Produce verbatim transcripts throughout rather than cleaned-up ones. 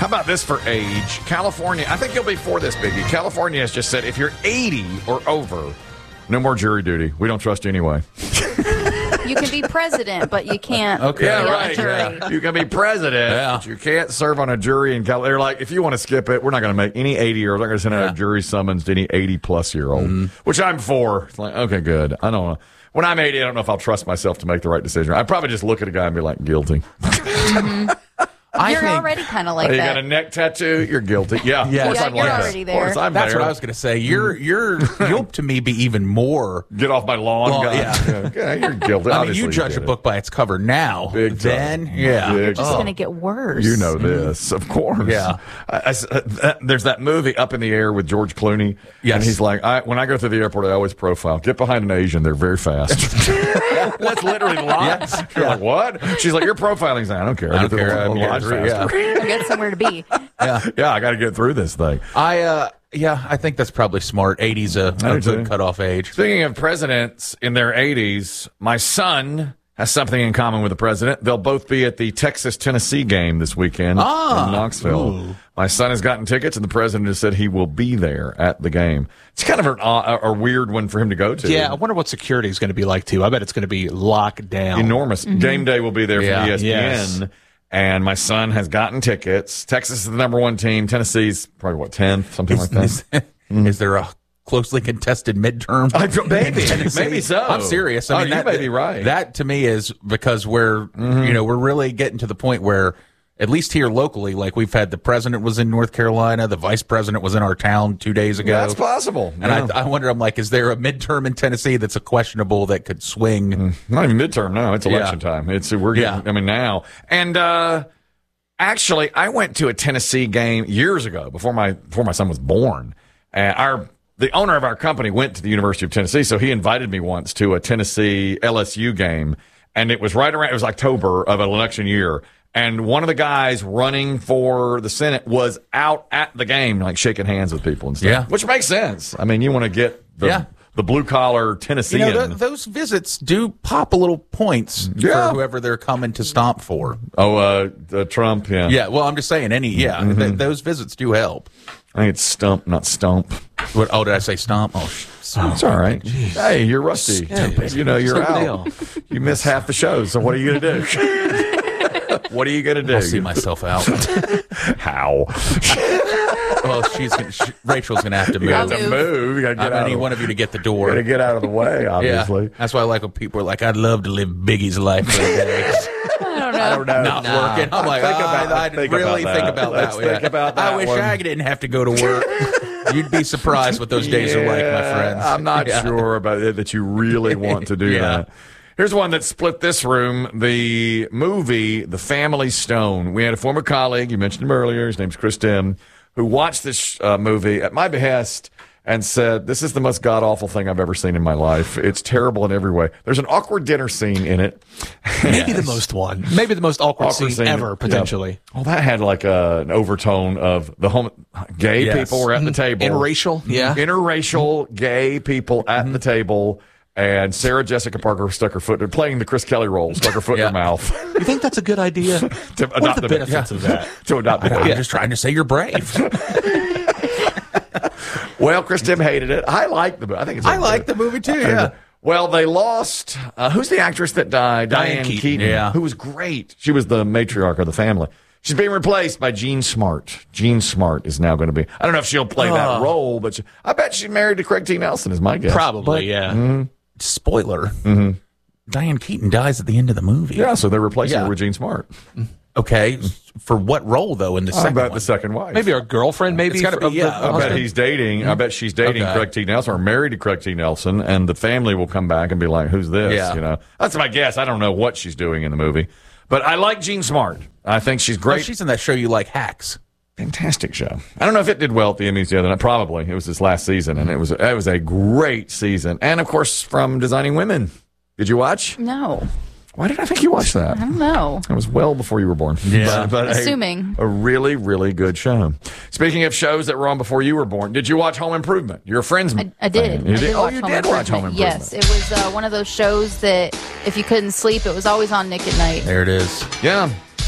How about this for age? California, I think you'll be for this, Biggie. California has just said if you're eighty or over, no more jury duty. We don't trust you anyway. You can be president, but you can't Okay. be Yeah, on a right. jury. Yeah. You can be president, Yeah. but you can't serve on a jury in California. They're like, if you want to skip it, we're not going to make any eighty-year-olds. We're not going to send out Yeah. a jury summons to any eighty-plus-year-old, mm. which I'm for. It's like, okay, good. I don't know. When I'm eighty, I don't know if I'll trust myself to make the right decision. I'd probably just look at a guy and be like, guilty. Mm-hmm. I You're think, already kind of like Oh, you that. got a neck tattoo? You're guilty. Yeah, Yeah. of course Yeah, I'm you're like that. already Of course there. I'm That's there. what I was going to say. You're you're you'll to me be even more. Get off my lawn, Well, guy. yeah. Okay, you're guilty. I mean, Obviously you judge did a it. book by its cover now. Big time. Then, yeah. Big You're just time. going to get worse. You know this, of course. Yeah. I, I, uh, there's that movie Up in the Air with George Clooney. Yes. And he's like, I, when I go through the airport, I always profile. Get behind an Asian. They're very fast. That's literally the line. Yeah. You're Yeah. like, what? She's like, you're profiling. He's like, I don't care. I get don't through care. the I'm line getting through, faster. yeah. You got somewhere to be. Yeah. Yeah, I got to get through this thing. I uh yeah, I think that's probably smart. eighty's a, I a do too. good cutoff age. Speaking of presidents in their eighties, my son has something in common with the president. They'll both be at the Texas-Tennessee game this weekend Ah. in Knoxville. Ooh. My son has gotten tickets, and the president has said he will be there at the game. It's kind of an, uh, a weird one for him to go to. Yeah, I wonder what security is going to be like, too. I bet it's going to be locked down. Enormous. Game day will be there Yeah. from E S P N. Yes. And my son has gotten tickets. Texas is the number one team. Tennessee's probably, what, tenth? Something like that. Is, is there a closely contested midterm? I don't- maybe. in Tennessee? Maybe so. I'm serious. I Oh, mean, you that, may be right. That to me is because we're, you know, we're really getting to the point where, at least here locally, like we've had the president was in North Carolina, the vice president was in our town two days ago. That's possible. And Yeah. I, I wonder, I'm like, is there a midterm in Tennessee that's a questionable that could swing? Not even midterm. No, it's Yeah. election time. It's we're getting. Yeah. I mean now. And uh, actually, I went to a Tennessee game years ago before my before my son was born. And our the owner of our company went to the University of Tennessee, so he invited me once to a Tennessee L S U game, and it was right around. It was October of an election year. And one of the guys running for the Senate was out at the game, like shaking hands with people and stuff. Yeah. Which makes sense. I mean, you want to get the, Yeah. the blue collar You Tennessean. know, th- those visits do pop a little points Yeah. for whoever they're coming to stomp for. oh, uh, uh, Trump, yeah. Yeah, well, I'm just saying, any, yeah, th- those visits do help. I think it's stump, not stump. What? Oh, did I say stomp? Oh, sh- It's all right. Hey, you're rusty. You know, you're Stupid out. You miss half the show, so what are you going to do? What are you going to do? I'll see myself out. How? Well, she's gonna, she, Rachel's going to have to You got move. to move. You got to I'm get going out. to need Of, one of you to get the got door. to get out of the way, Yeah, obviously. that's why I like when people are like, "I'd love to live Biggie's life for a day." I don't know. I don't know. Not Nah. working. I'm like, Think oh, about- I'd think really about think that. about Let's that. think yeah. about I that wish one. I didn't have to go to work. You'd be surprised what those days are like, my Yeah, friends. I'm not Yeah. sure about it, that you really want to do Yeah. that. Here's one that split this room. The movie, The Family Stone. We had a former colleague, you mentioned him earlier, his name's Chris Tim, who watched this uh, movie at my behest and said, this is the most god-awful thing I've ever seen in my life. It's terrible in every way. There's an awkward dinner scene in it. Maybe the most one. Maybe the most awkward, Awkward scene, scene, ever, potentially. Yeah. Well, that had like a, an overtone of the home gay Yes. people were at the table. Interracial, yeah. Interracial gay people at the table. And Sarah Jessica Parker stuck her foot in, playing the Chris Kelly role, stuck her foot in Yeah. her mouth. You think that's a good idea? to What are adopt the benefits of that? To adopt the I'm baby. just trying to say you're brave. Well, Chris Tim hated it. I like the movie. I think it's. I like the movie too. Yeah. Well, they lost. Uh, who's the actress that died? Diane Keaton, yeah. Who was great. She was the matriarch of the family. She's being replaced by Jean Smart. Jean Smart is now going to be. I don't know if she'll play that Oh. role, but she, I bet she's married to Craig T. Nelson. Is my guess. Probably, yeah. Spoiler. Diane Keaton dies at the end of the movie. Yeah, so they're replacing Yeah. her with Jean Smart. Okay. For what role though in the I second bet one? the second wife. Maybe our girlfriend, maybe. It's gotta be, of the yeah. I bet husband. he's dating. I bet she's dating Okay. Craig T. Nelson or married to Craig T. Nelson, and the family will come back and be like, "Who's this?" Yeah. You know, that's my guess. I don't know what she's doing in the movie, but I like Jean Smart. I think she's Oh, great. she's in that show you like, Hacks. Fantastic show. I don't know if it did well at the Emmys the other night. Probably it was this last season, and it was it was a great season. And of course, from Designing Women. Did you watch? No. Why did I think you watched that? I don't know. It was well before you were born. Yeah. But, but a- Assuming. A, really, really good show. Speaking of shows that were on before you were born, did you watch Home Improvement? You're a friend's I, I did. fan. You I did? did Oh, watch you Home did watch Home Improvement. Yes, it was uh, one of those shows that if you couldn't sleep, it was always on Nick at Night. There it is. Yeah.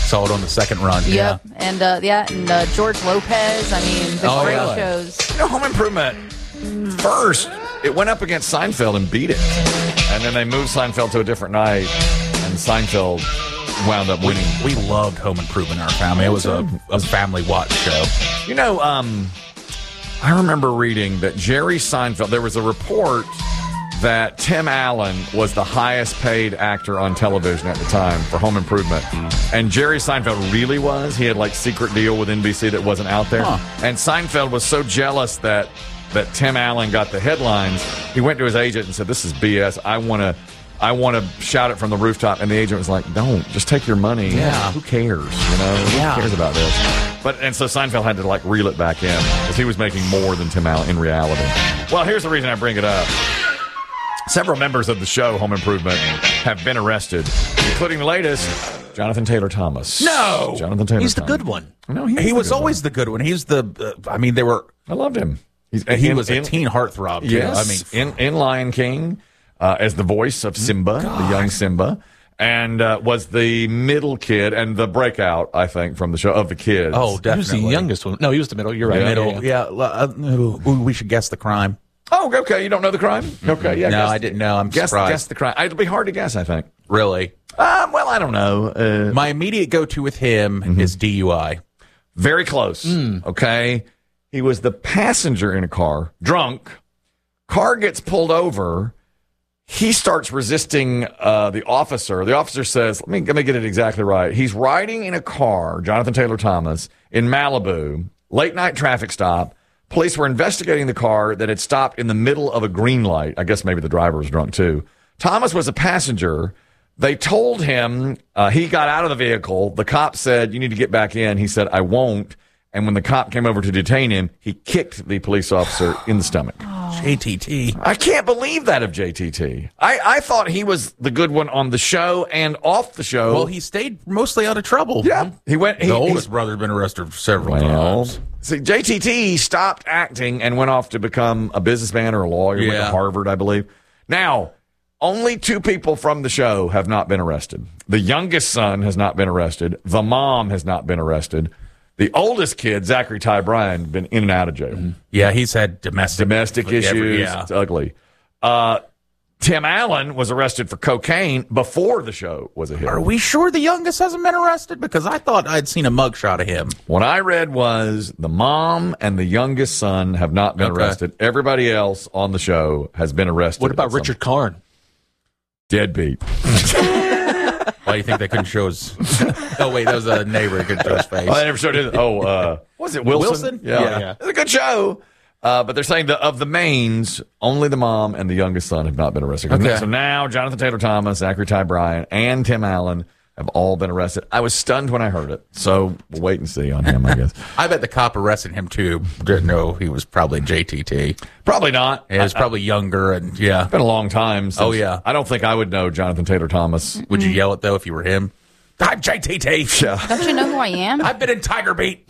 Saw it on the second run. Yep. Yeah. And uh, yeah, and uh, George Lopez. I mean, the Oh, great yeah. shows. You know, Home Improvement, first, it went up against Seinfeld and beat it. And then they moved Seinfeld to a different night, and Seinfeld wound up winning. We loved Home Improvement in our family. It was a, a family watch show. You know, um, I remember reading that Jerry Seinfeld, there was a report that Tim Allen was the highest paid actor on television at the time for Home Improvement. And Jerry Seinfeld really was. He had like secret deal with N B C that wasn't out there. Huh. And Seinfeld was so jealous that that Tim Allen got the headlines. He went to his agent and said, "This is B S. I want to I want to shout it from the rooftop." And the agent was like, "Don't. Just take your money. Yeah. Who cares? You know, Yeah. who cares about this?" But and so Seinfeld had to like reel it back in because he was making more than Tim Allen in reality. Well, here's the reason I bring it up. Several members of the show Home Improvement have been arrested, including the latest, Jonathan Taylor Thomas. No! Jonathan Taylor. He's the Thomas. good one. No, He the was good always one. the good one. He's the, uh, I mean, they were, I loved him. He's, he in- was a in- teen heartthrob, too. Yes, I mean, in in Lion King, uh, as the voice of Simba, the young Simba, and uh, was the middle kid and the breakout, I think, from the show of the kids. oh, He was definitely. the youngest one. No, he was the middle. You're right. Yeah. Middle, yeah. uh, uh, we should guess the crime. oh, okay. You don't know the crime? Okay, yeah. No, guess- I didn't know. I'm Guess, surprised. guess the crime. It'll be hard to guess, I think. Really? Um, well, I don't know. Uh, My immediate go-to with him Mm-hmm. is D U I. Very close. Okay. He was the passenger in a car, drunk. Car gets pulled over. He starts resisting uh, the officer. The officer says, let me, let me get it exactly right. He's riding in a car, Jonathan Taylor Thomas, in Malibu, late night traffic stop. Police were investigating the car that had stopped in the middle of a green light. I guess maybe the driver was drunk too. Thomas was a passenger. They told him uh, he got out of the vehicle. The cop said, you need to get back in. He said, I won't. And when the cop came over to detain him, he kicked the police officer in the stomach. J T T. I can't believe that of J T T. I, I thought he was the good one on the show and off the show. Well, he stayed mostly out of trouble. yeah, he went. He, The he's- oldest brother had been arrested several Well, times. see, J T T stopped acting and went off to become a businessman or a lawyer. Went to Yeah. Harvard, I believe. Now, only two people from the show have not been arrested. The youngest son has not been arrested. The mom has not been arrested. The oldest kid, Zachary Ty Bryan, been in and out of jail. Yeah, he's had domestic Domestic issues. every- yeah. It's ugly. Uh, Tim Allen was arrested for cocaine before the show was a hit. Are we sure the youngest hasn't been arrested? Because I thought I'd seen a mugshot of him. What I read was the mom and the youngest son have not been Okay. arrested. Everybody else on the show has been arrested. What about at some- Richard Karn? Deadbeat. Why do you think they couldn't show his... Oh, wait, that was a neighbor who couldn't show his face. Oh, they never showed it. Oh, uh, was it Wilson? Wilson? Yeah. Yeah. Yeah. It's a good show. Uh, but they're saying that of the mains, only the mom and the youngest son have not been arrested. Okay. So now Jonathan Taylor Thomas, Zachary Ty Bryan, and Tim Allen have all been arrested. I was stunned when I heard it. So we'll wait and see on him, I guess. I bet the cop arrested him, too. Didn't know he was probably J T T. Probably not. He was probably younger, and yeah. It's been a long time. Since, Oh, yeah. I don't think I would know Jonathan Taylor Thomas. Would you yell it, though, if you were him? I'm J T T. Yeah. Don't you know who I am? I've been in Tiger Beat.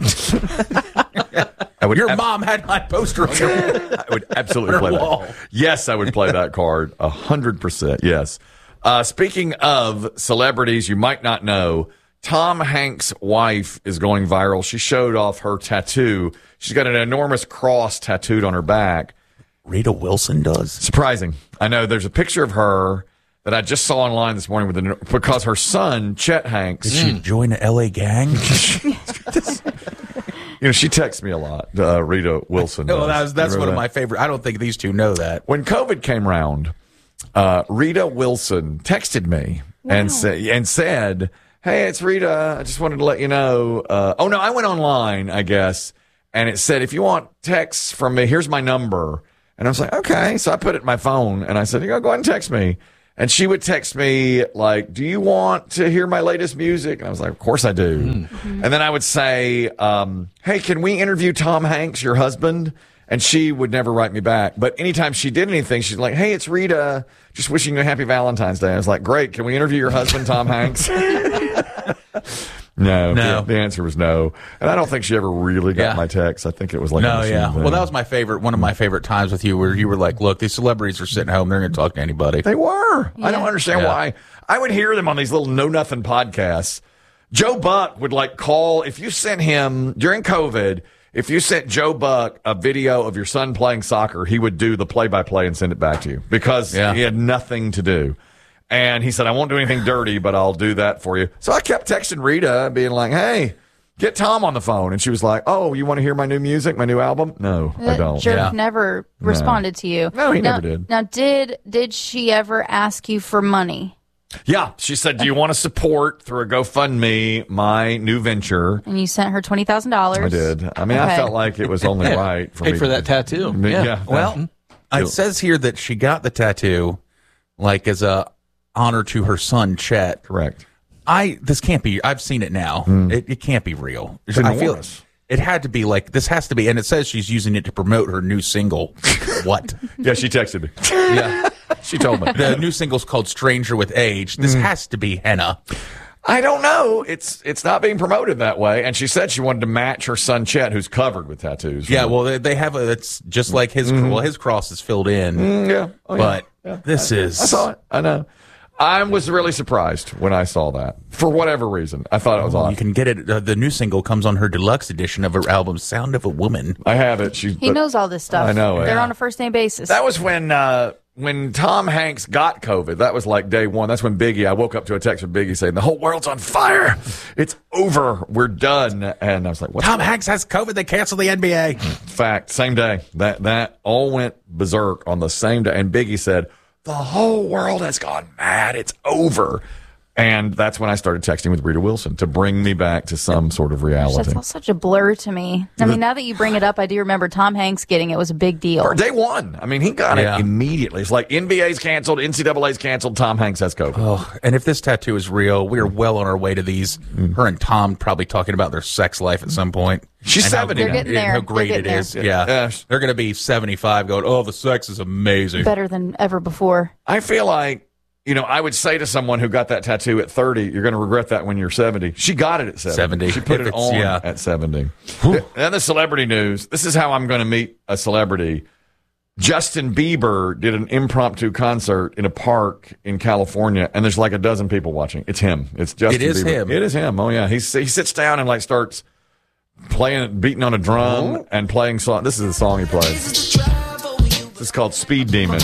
I would Your ab- mom had my poster on her. I would absolutely play wall. that. Yes, I would play that card. A hundred percent. Yes. Uh, speaking of celebrities you might not know, Tom Hanks' wife is going viral. She showed off her tattoo. She's got an enormous cross tattooed on her back. Rita Wilson does. Surprising. I know there's a picture of her that I just saw online this morning with the, because her son, Chet Hanks, Did she join the L A gang? you know, she texts me a lot, uh, Rita Wilson. No, does. that was, that's You one remember of that? my favorite. I don't think these two know that. When COVID came around, uh, Rita Wilson texted me and said and said, "Hey, it's Rita. I just wanted to let you know." Uh, oh no, I went online, I guess, and it said, "If you want texts from me, here's my number." And I was like, "Okay." So I put it in my phone, and I said, "You go go ahead and text me." And she would text me like, "Do you want to hear my latest music?" And I was like, "Of course I do." Mm-hmm. And then I would say, um, "Hey, can we interview Tom Hanks, your husband?" And she would never write me back. But anytime she did anything, she's like, "Hey, it's Rita. Just wishing you a happy Valentine's Day." I was like, "Great. Can we interview your husband, Tom Hanks?" No, No. The, the answer was no. And I don't think she ever really got Yeah. my text. I think it was like, No, a machine yeah. thing. Well, that was my favorite, one of my favorite times with you where you were like, look, these celebrities are sitting home. They're going to talk to anybody. They were. I don't Yeah. understand Yeah. why. I would hear them on these little know nothing podcasts. Joe Buck would like call if you sent him during COVID. If you sent Joe Buck a video of your son playing soccer, he would do the play-by-play and send it back to you because Yeah. he had nothing to do. And he said, I won't do anything dirty, but I'll do that for you. So I kept texting Rita, being like, hey, get Tom on the phone. And she was like, oh, you want to hear my new music, my new album? No, I That don't. jerk Yeah. never responded to you. No, he now, never did. Now, did did she ever ask you for money? Yeah, she said, do you want to support through a GoFundMe my new venture? And you sent her twenty thousand dollars. I did. I mean, I Okay. felt like it was only right for Paid me for to- that tattoo. I mean, Yeah. yeah. Well, it says here that she got the tattoo, like as a honor to her son, Chet. Correct. I this can't be. I've seen it now. It, it can't be real. It's I feel enormous. it had to be like this. Has to be, and it says she's using it to promote her new single. What? Yeah, she texted me. Yeah, She told me. the new single's called "Stranger with Age." This has to be henna. I don't know. It's it's not being promoted that way. And she said she wanted to match her son Chet, who's covered with tattoos. Yeah, well, they, they have a. It's just like his. Well, his cross is filled in, Mm, yeah. Oh, yeah. but Yeah. this is. I saw it. I know. I was really surprised when I saw that. For whatever reason, I thought it was You odd. can get it. Uh, the new single comes on her deluxe edition of her album "Sound of a Woman." I have it. She. He but knows all this stuff. I know it. They're Yeah. on a first name basis. That was when uh, when Tom Hanks got COVID. That was like day one. That's when Biggie. I woke up to a text from Biggie saying the whole world's on fire. It's over. We're done. And I was like, what? Tom Hanks has COVID. They canceled the N B A. Fact, same day. That that all went berserk on the same day. And Biggie said, the whole world has gone mad. It's over. And that's when I started texting with Rita Wilson to bring me back to some sort of reality. That's all such a blur to me. I mean, now that you bring it up, I do remember Tom Hanks getting it was a big deal. Or day one. I mean, he got Yeah. it immediately. It's like N B A's canceled, N C double A's canceled, Tom Hanks has COVID. Oh, and if this tattoo is real, we are well on our way to these. Her and Tom probably talking about their sex life at some point. She's And how- seventy They're getting and there. How great They're it getting is. there. Yeah. Yeah. They're going to be seventy-five going, oh, the sex is amazing. Better than ever before. I feel like, you know, I would say to someone who got that tattoo at thirty, you're going to regret that when you're seventy. She got it at seventy. seventy. She put If it it's- on yeah. at seventy. Then the celebrity news. This is how I'm going to meet a celebrity. Justin Bieber did an impromptu concert in a park in California, and there's like a dozen people watching. It's him. It's Justin It is Bieber. him. It is him. Oh, yeah. He's, he sits down and like starts playing, beating on a drum and playing song. This is the song he plays. This is called Speed Demon.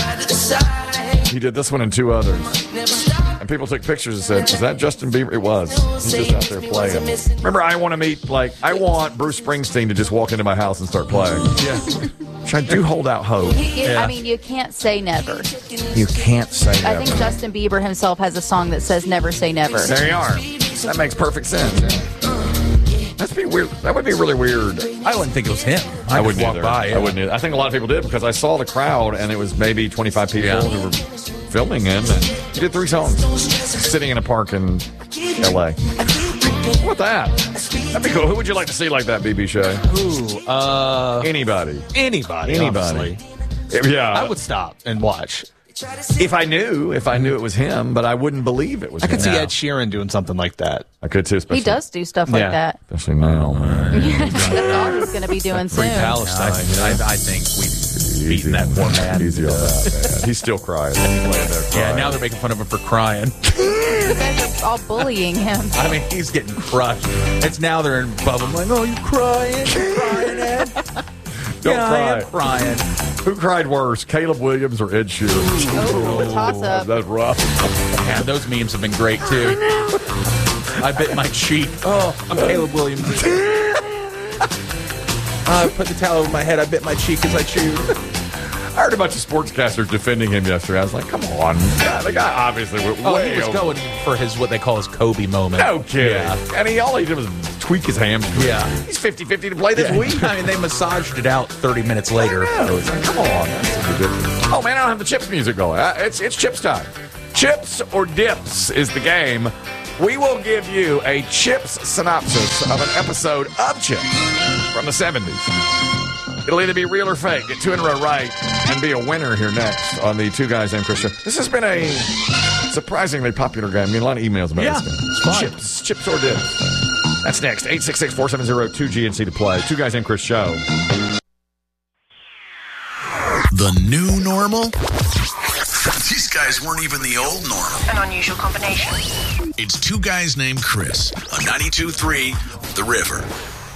He did this one and two others. And people took pictures and said, is that Justin Bieber? It was. He's just out there playing. Remember, I want to meet, like, I want Bruce Springsteen to just walk into my house and start playing. Yeah. Which I do hold out hope. You- I mean, you can't say never. You can't say I that. think Justin Bieber himself has a song that says never say never. There you are. That makes perfect sense. Yeah. That'd be weird. That would be really weird. I wouldn't think it was him. I just wouldn't walk either. by. I wouldn't either. I think a lot of people did because I saw the crowd and it was maybe twenty-five people Yeah. who were filming him. And he did three songs sitting in a park in L A. What that? That'd be cool. Who would you like to see like that, B B Shay? Ooh, uh, Anybody. anybody. Anybody. honestly. Yeah. I would stop and watch. if I knew, if I knew it was him, but I wouldn't believe it was I him. could see No. Ed Sheeran doing something like that. I could too, especially, He does do stuff like Yeah. that. especially now. That's all he's going to be doing soon. Palestine. I, I, I think we've beaten that poor man. Easy on that, man. He's still crying. He's laying there Yeah, crying. now they're making fun of him for crying. You guys are all bullying him. I mean, he's getting crushed. It's now they're in bubble. I'm like, oh, you crying? You crying, Ed? Don't yeah, cry. I am crying. Who cried worse, Caleb Williams or Ed Sheeran? Oh, toss up. That's rough. Yeah, those memes have been great too. I bit my cheek. Oh, I'm Caleb Williams. I put the towel over my head. I bit my cheek as I chewed. I heard a bunch of sportscasters defending him yesterday. I was like, come on. Yeah, the guy obviously went Oh, way he was over. going for his what they call his Kobe moment. No kidding. Yeah. And he all he did was tweak his hamstring. Yeah. He's fifty-fifty to play this Yeah. week. I mean, they massaged it out thirty minutes later. I know. It's like, come on. That's ridiculous. Oh, man, I don't have the Chips music going. Uh, It's, it's Chips time. Chips or Dips is the game. We will give you a Chips synopsis of an episode of Chips from the seventies. It'll either be real or fake. Get two in a row right and be a winner here next on the Two Guys Named Chris show. This has been a surprisingly popular game. I mean, a lot of emails about Yeah, this game. it's fun. Chips, Chips or Dips. That's next. eight six six, four seven zero, two G N C to play. Two Guys Named Chris show. The new normal? These guys weren't even the old normal. An unusual combination. It's two guys named Chris on ninety-two point three The River.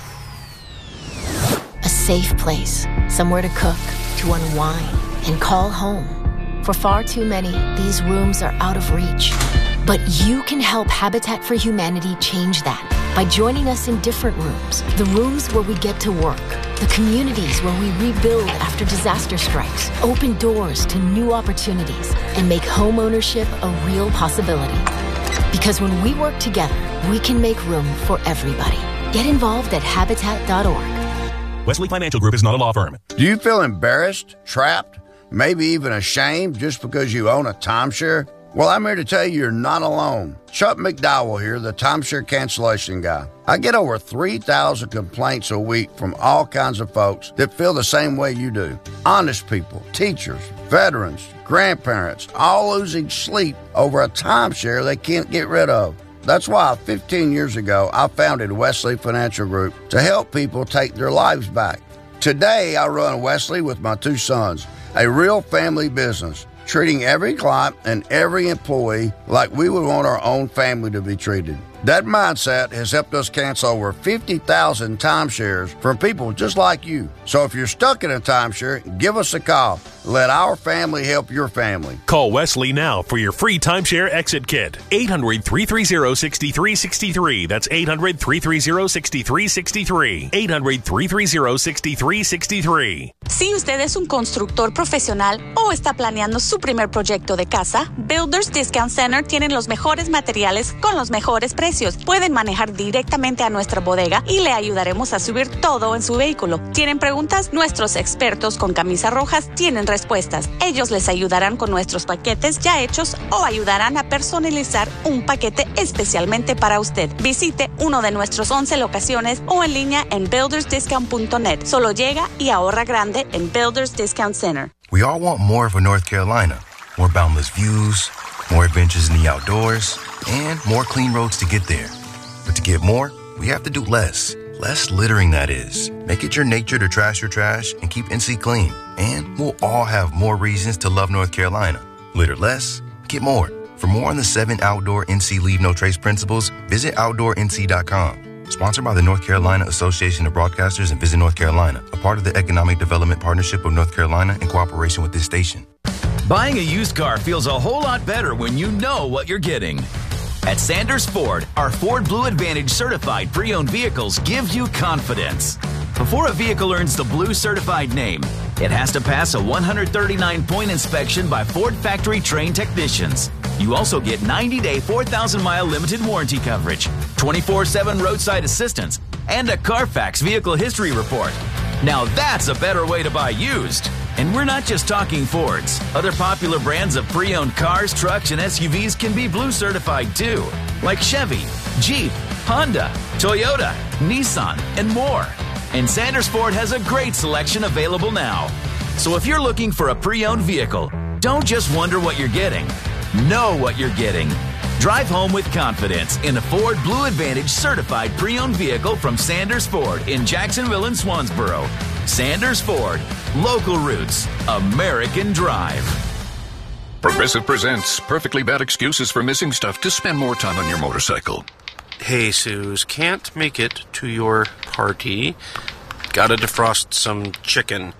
A safe place, somewhere to cook, to unwind, and call home. For far too many, these rooms are out of reach. But you can help Habitat for Humanity change that by joining us in different rooms. The rooms where we get to work. The communities where we rebuild after disaster strikes. Open doors to new opportunities and make home ownership a real possibility. Because when we work together, we can make room for everybody. Get involved at habitat dot org. Wesley Financial Group is not a law firm. Do you feel embarrassed, trapped, maybe even ashamed just because you own a timeshare? Well, I'm here to tell you you're not alone. Chuck McDowell here, the timeshare cancellation guy. I get over three thousand complaints a week from all kinds of folks that feel the same way you do. Honest people, teachers, veterans, grandparents, all losing sleep over a timeshare they can't get rid of. That's why fifteen years ago, I founded Wesley Financial Group to help people take their lives back. Today, I run Wesley with my two sons, a real family business, treating every client and every employee like we would want our own family to be treated. That mindset has helped us cancel over fifty thousand timeshares from people just like you. So if you're stuck in a timeshare, give us a call. Let our family help your family. Call Wesley now for your free timeshare exit kit. eight hundred, three three zero, six three six three. That's eight hundred, three three zero, six three six three. eight hundred, three three zero, six three six three. Si usted es un constructor profesional o está planeando su primer proyecto de casa, Builders Discount Center tienen los mejores materiales con los mejores precios. Pueden manejar directamente a nuestra bodega y le ayudaremos a subir todo en su vehículo. ¿Tienen preguntas? Nuestros expertos con camisas rojas tienen respuestas. Ellos les ayudarán con nuestros paquetes ya hechos o ayudarán a personalizar un paquete especialmente para usted. Visite uno de nuestros once locaciones o en línea en builders discount punto net. Solo llega y ahorra grande en Builders Discount Center. We all want more of a North Carolina. More boundless views, more adventures in the outdoors, and more clean roads to get there. But to get more, we have to do less. Less littering, that is. Make it your nature to trash your trash and keep N C clean. And we'll all have more reasons to love North Carolina. Litter less, get more. For more on the seven outdoor N C Leave No Trace principles, visit outdoor N C dot com. Sponsored by the North Carolina Association of Broadcasters and Visit North Carolina, a part of the Economic Development Partnership of North Carolina in cooperation with this station. Buying a used car feels a whole lot better when you know what you're getting. At Sanders Ford, our Ford Blue Advantage certified pre-owned vehicles give you confidence. Before a vehicle earns the Blue certified name, it has to pass a one hundred thirty-nine point inspection by Ford factory trained technicians. You also get ninety day, four thousand mile limited warranty coverage, twenty-four seven roadside assistance, and a Carfax vehicle history report. Now that's a better way to buy used. And we're not just talking Fords. Other popular brands of pre-owned cars, trucks, and S U Vs can be Blue certified too, like Chevy, Jeep, Honda, Toyota, Nissan, and more. And Sanders Ford has a great selection available now. So if you're looking for a pre-owned vehicle, don't just wonder what you're getting. Know what you're getting. Drive home with confidence in a Ford Blue Advantage certified pre-owned vehicle from Sanders Ford in Jacksonville and Swansboro. Sanders Ford, local roots, American drive. Progressive presents Perfectly Bad Excuses for Missing Stuff to Spend More Time on Your Motorcycle. Hey, Suze, can't make it to your party. Gotta defrost some chicken.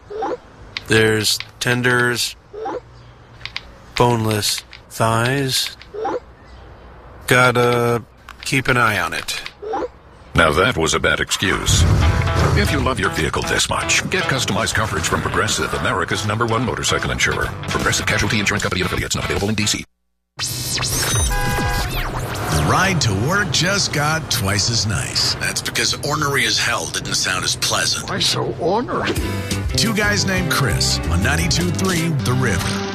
There's tenders, boneless thighs. Gotta keep an eye on it. Now that was a bad excuse. If you love your vehicle this much, get customized coverage from Progressive, America's number one motorcycle insurer. Progressive Casualty Insurance Company and affiliates, not available in D C. The ride to work just got twice as nice. That's because ornery as hell didn't sound as pleasant. Why so ornery? Two guys named Chris on ninety-two point three The River.